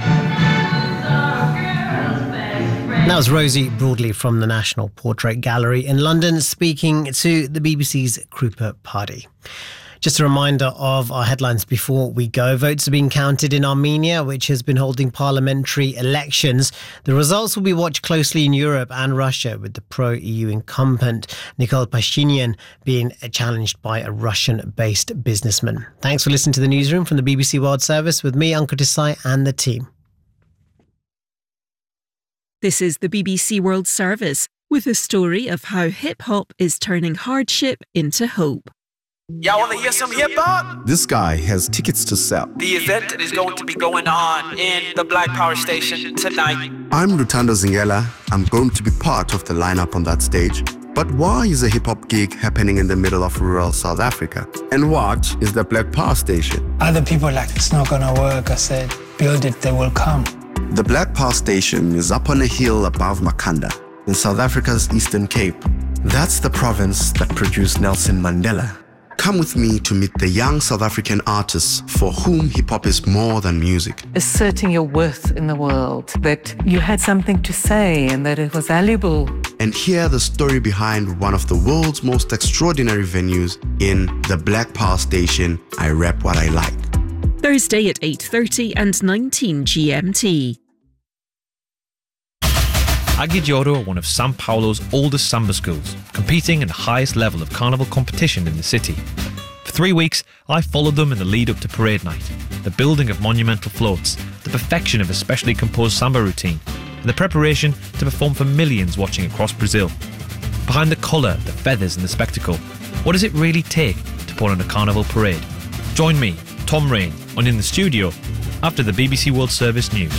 That was Rosie Broadley from the National Portrait Gallery in London speaking to the B B C's Krupa Party. Just a reminder of our headlines before we go. Votes are being counted in Armenia, which has been holding parliamentary elections. The results will be watched closely in Europe and Russia, with the pro-E U incumbent Nikol Pashinyan being challenged by a Russian-based businessman. Thanks for listening to the newsroom from the B B C World Service with me, Ankur Desai, and the team.
This is the B B C World Service with a story of how hip-hop is turning hardship into hope.
Y'all want to hear some hip-hop?
This guy has tickets to sell.
The event is going to be going on in the Black Power Station tonight.
I'm Rutando Zingela. I'm going to be part of the lineup on that stage. But why is a hip-hop gig happening in the middle of rural South Africa? And what is the Black Power Station?
Other people are like, it's not gonna work. I said, build it, they will come.
The Black Power Station is up on a hill above Makanda, in South Africa's Eastern Cape. That's the province that produced Nelson Mandela. Come with me to meet the young South African artists for whom hip-hop is more than music.
Asserting your worth in the world, that you had something to say and that it was valuable.
And hear the story behind one of the world's most extraordinary venues in the Black Power Station, I Rap What I Like.
Thursday at eight thirty and nineteen G M T.
Águia de Ouro are one of São Paulo's oldest samba schools, competing in the highest level of carnival competition in the city. For three weeks, I followed them in the lead up to parade night, the building of monumental floats, the perfection of a specially composed samba routine, and the preparation to perform for millions watching across Brazil. Behind the colour, the feathers and the spectacle, what does it really take to put on a carnival parade? Join me, Tom Rain, on In the Studio after the B B C World Service news.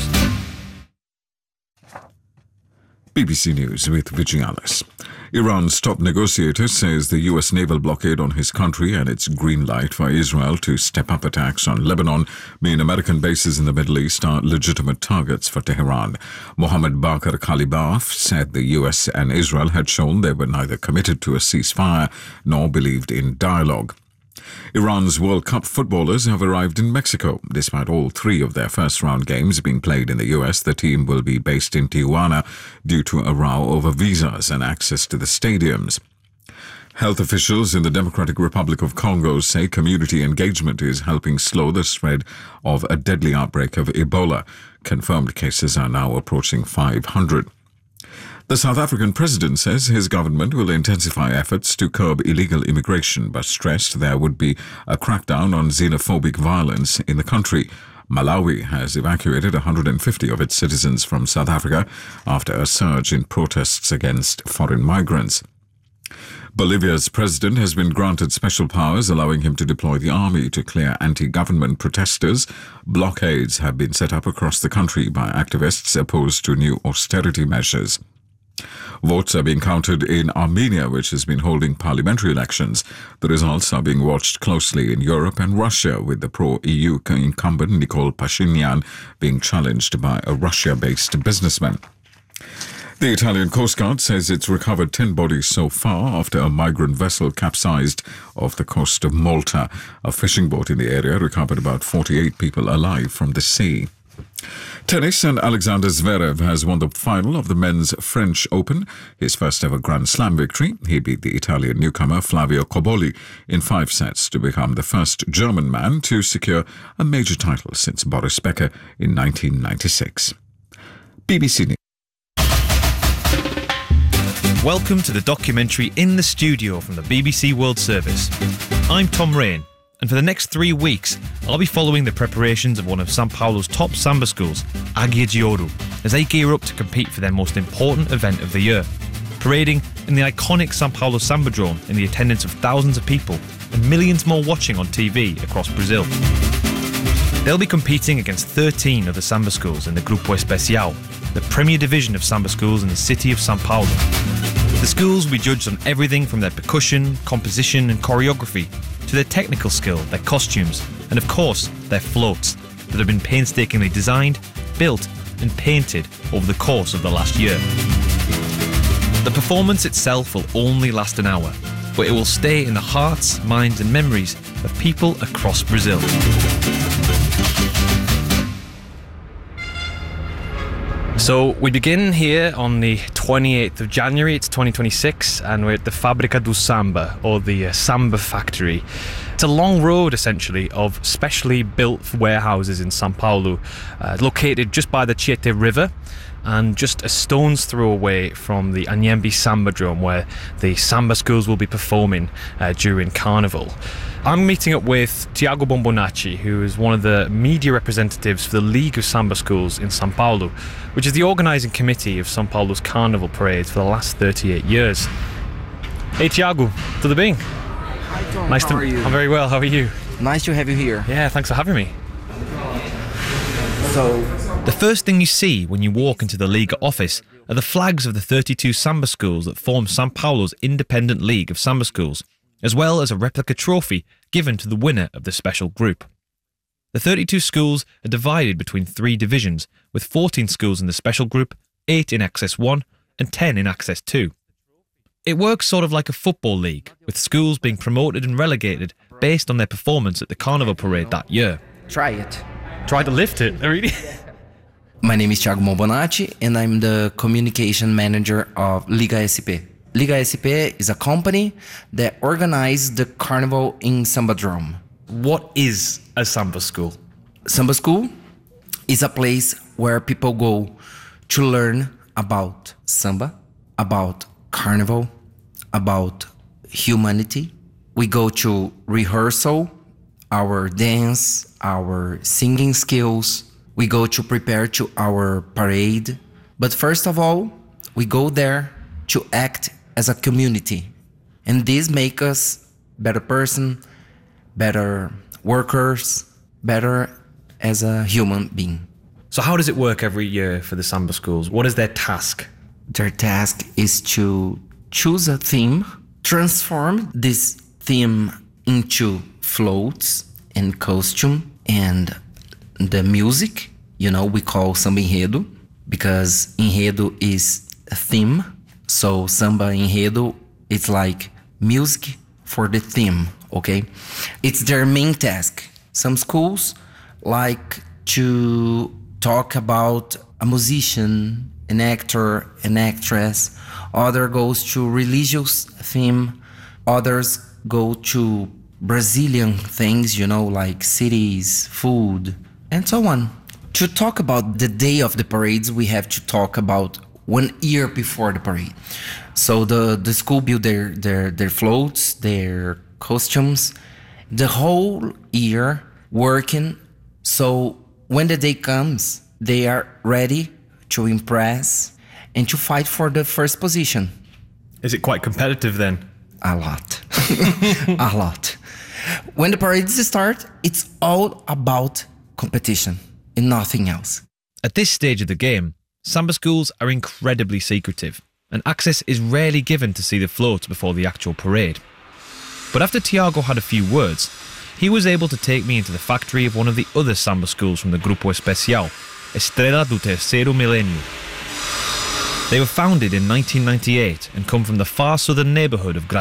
B B C News with Vijay Alice. Iran's top negotiator says the U S naval blockade on his country and its green light for Israel to step up attacks on Lebanon mean American bases in the Middle East are legitimate targets for Tehran. Mohammad Bakr Kalibaf said the U S and Israel had shown they were neither committed to a ceasefire nor believed in dialogue. Iran's World Cup footballers have arrived in Mexico. Despite all three of their first-round games being played in the U S, the team will be based in Tijuana due to a row over visas and access to the stadiums. Health officials in the Democratic Republic of Congo say community engagement is helping slow the spread of a deadly outbreak of Ebola. Confirmed cases are now approaching five hundred. The South African president says his government will intensify efforts to curb illegal immigration, but stressed there would be a crackdown on xenophobic violence in the country. Malawi has evacuated one hundred fifty of its citizens from South Africa after a surge in protests against foreign migrants. Bolivia's president has been granted special powers, allowing him to deploy the army to clear anti-government protesters. Blockades have been set up across the country by activists opposed to new austerity measures. Votes are being counted in Armenia, which has been holding parliamentary elections. The results are being watched closely in Europe and Russia, with the pro-E U incumbent Nikol Pashinyan being challenged by a Russia-based businessman. The Italian Coast Guard says it's recovered ten bodies so far after a migrant vessel capsized off the coast of Malta. A fishing boat in the area recovered about forty-eight people alive from the sea. Tennis, and Alexander Zverev has won the final of the men's French Open, his first ever Grand Slam victory. He beat the Italian newcomer Flavio Cobolli in five sets to become the first German man to secure a major title since Boris Becker in nineteen ninety-six. B B C News.
Welcome to the documentary In the Studio from the B B C World Service. I'm Tom Rain. And for the next three weeks, I'll be following the preparations of one of Sao Paulo's top samba schools, Águia de Ouro, as they gear up to compete for their most important event of the year, parading in the iconic Sao Paulo Sambadrome in the attendance of thousands of people and millions more watching on T V across Brazil. They'll be competing against thirteen of the samba schools in the Grupo Especial, the premier division of samba schools in the city of Sao Paulo. The schools will be judged on everything from their percussion, composition and choreography to their technical skill, their costumes, and of course, their floats that have been painstakingly designed, built and painted over the course of the last year. The performance itself will only last an hour, but it will stay in the hearts, minds and memories of people across Brazil. So we begin here on the twenty-eighth of January, it's twenty twenty-six, and we're at the Fábrica do Samba, or the uh, Samba Factory. It's a long road, essentially, of specially built warehouses in Sao Paulo, uh, located just by the Tietê River, and just a stone's throw away from the Anhembi Sambadrome, where the samba schools will be performing uh, during Carnival. I'm meeting up with Tiago Bombonacci, who is one of the media representatives for the League of Samba Schools in Sao Paulo, which is the organising committee of Sao Paulo's Carnival parades for the last thirty-eight years. Hey Tiago, tudo bem?
Hi Tom,
nice
how
to,
are you?
I'm very well, how are you?
Nice to have you here.
Yeah, thanks for having me.
So,
the first thing you see when you walk into the Liga office are the flags of the thirty-two samba schools that form Sao Paulo's independent league of samba schools, as well as a replica trophy given to the winner of the special group. The thirty-two schools are divided between three divisions, with fourteen schools in the special group, eight in Access one and ten in Access two. It works sort of like a football league, with schools being promoted and relegated based on their performance at the Carnival parade that year.
Try it.
Try to lift it, really?
My name is Tiago Bombonacci and I'm the communication manager of Liga S P. Liga S P is a company that organizes the Carnival in Sambadrome.
What is a samba school?
Samba school is a place where people go to learn about samba, about carnival, about humanity. We go to rehearsal, our dance, our singing skills. We go to prepare to our parade. But first of all, we go there to act as a community. And this makes us better person, better workers, better as a human being.
So how does it work every year for the Samba schools? What is their task?
Their task is to choose a theme, transform this theme into floats and costume and the music. You know, we call samba enredo because enredo is a theme. So samba enredo, it's like music for the theme, okay? It's their main task. Some schools like to talk about a musician, an actor, an actress. Other goes to religious theme. Others go to Brazilian things, you know, like cities, food, and so on. To talk about the day of the parades, we have to talk about one year before the parade. So the, the school build their, their, their floats, their costumes, the whole year working. So when the day comes, they are ready to impress and to fight for the first position.
Is it quite competitive then?
A lot. A lot. When the parades start, it's all about competition and nothing else.
At this stage of the game, Samba schools are incredibly secretive, and access is rarely given to see the floats before the actual parade. But after Tiago had a few words, he was able to take me into the factory of one of the other Samba schools from the Grupo Especial, Estrela do Terceiro Milênio. They were founded in nineteen ninety-eight and come from the far southern neighbourhood of Graz.